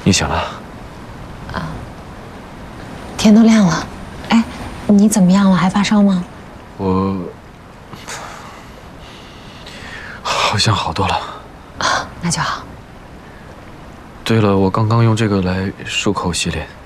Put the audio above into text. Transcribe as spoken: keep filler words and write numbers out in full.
你醒了？ 啊，天都亮了。哎，你怎么样了？还发烧吗？ 我好像好多了。 啊，那就好。 对了，我刚刚用这个来漱口洗脸。